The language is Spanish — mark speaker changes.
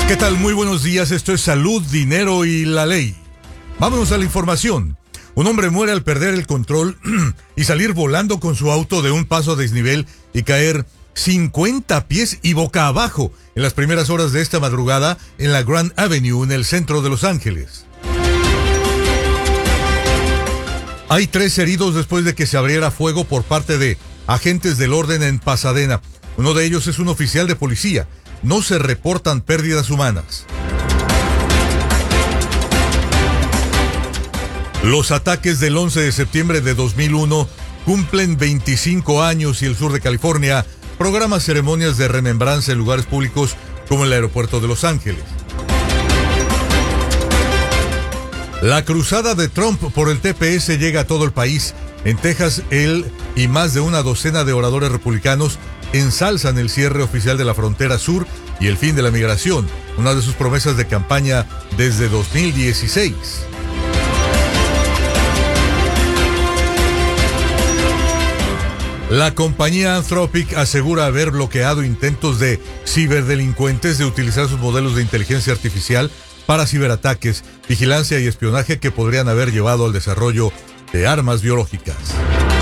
Speaker 1: ¿Qué tal? Muy buenos días, esto es Salud, Dinero y la Ley. Vámonos a la información. Un hombre muere al perder el control y salir volando con su auto de un paso a desnivel y caer 50 pies y boca abajo en las primeras horas de esta madrugada en la Grand Avenue en el centro de Los Ángeles. Hay 3 heridos después de que se abriera fuego por parte de agentes del orden en Pasadena. Uno de ellos es un oficial de policía. No se reportan pérdidas humanas. Los ataques del 11 de septiembre de 2001 cumplen 25 años y el sur de California programa ceremonias de remembranza en lugares públicos como el aeropuerto de Los Ángeles. La cruzada de Trump por el TPS llega a todo el país. En Texas, él y más de una docena de oradores republicanos ensalzan el cierre oficial de la frontera sur y el fin de la migración, una de sus promesas de campaña desde 2016. La compañía Anthropic asegura haber bloqueado intentos de ciberdelincuentes de utilizar sus modelos de inteligencia artificial para ciberataques, vigilancia y espionaje que podrían haber llevado al desarrollo de armas biológicas.